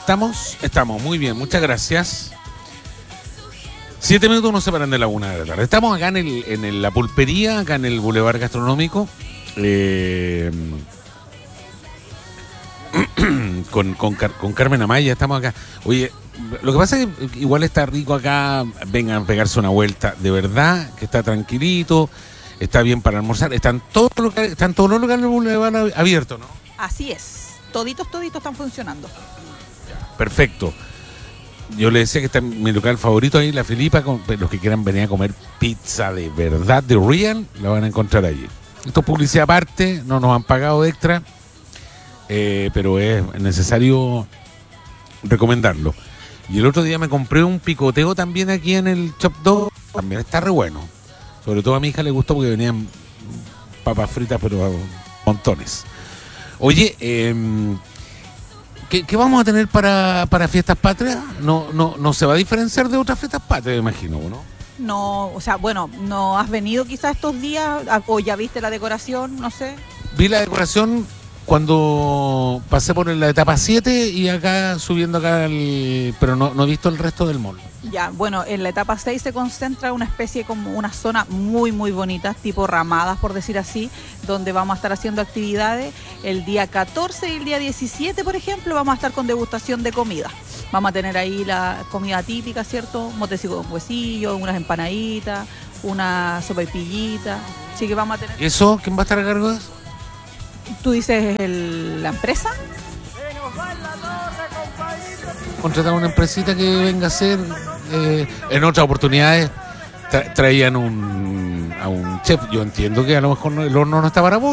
Estamos, muy bien, muchas gracias. 7 minutos nos separan de la 1 de la tarde. Estamos acá en la pulpería, acá en el Boulevard Gastronómico, con Carmen Amaya, estamos acá. Oye, lo que pasa es que igual está rico acá, vengan a pegarse una vuelta, de verdad, que está tranquilito, está bien para almorzar, están todos los locales del Boulevard abiertos, ¿no? Así es, toditos están funcionando. Perfecto. Yo le decía que está mi local favorito ahí, La Filipa, los que quieran venir a comer pizza de verdad, de real, la van a encontrar allí. Esto es publicidad aparte, no nos han pagado de extra, pero es necesario recomendarlo. Y el otro día me compré un picoteo también aquí en el Chop 2, también está re bueno. Sobre todo a mi hija le gustó porque venían papas fritas, pero a montones. Oye, ¿Qué vamos a tener para fiestas patrias? No se va a diferenciar de otras fiestas patrias, me imagino, ¿no? No, o sea, bueno, ¿no has venido quizás estos días o ya viste la decoración? No sé. Vi la decoración cuando pasé por la etapa 7 y acá subiendo acá, pero no he visto el resto del mall. Ya, bueno, en la etapa 6 se concentra una especie como una zona muy bonita, tipo ramadas, por decir así, donde vamos a estar haciendo actividades. El día 14 y el día 17, por ejemplo, vamos a estar con degustación de comida. Vamos a tener ahí la comida típica, ¿cierto? Motecito con huesillo, unas empanaditas, una sopaipillita. Así que vamos a tener... ¿Eso? ¿Quién va a estar a cargo de eso? ¿Tú dices la empresa? Contratar una empresita que venga a hacer. En otras oportunidades traían a un chef. Yo entiendo que a lo mejor el horno no está para vos.